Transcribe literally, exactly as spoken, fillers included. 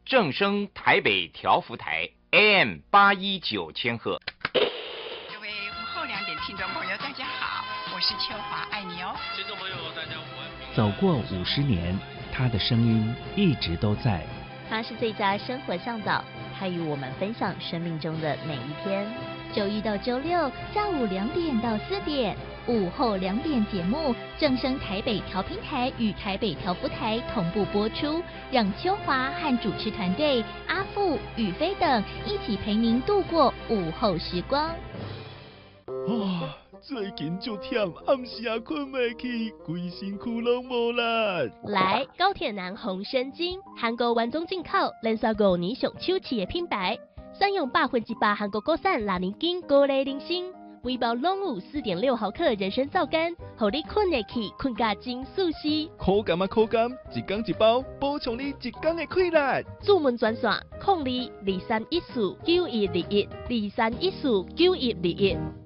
正声台北调幅台 A M 八一九千赫。 各位午后两点听众朋友，大家好，我是秋华，爱你哦。 听众朋友，大家午安。 走过五十年，他的声音一直都在。 他是最佳生活向导，他与我们分享生命中的每一天。周一到周六下午两点到四点，午后两点节目正声台北调频台与台北调幅台同步播出，让秋华和主持团队阿富、宇飞等一起陪您度过午后时光。 啊，最近就忝，暗时也困袂去，规身躯拢无力。 来高铁南红参精，韩国原装进口，连续五年上手气的品牌，选用百分之百韩国国产拉年根高丽人参，每包拢有四点六毫克人参皂苷，互你困会去，困甲真舒适。 口感嘛口感，一天一包，补充你一天的快乐。 注文专线：零二二三一四九一二一二三一四九一二一。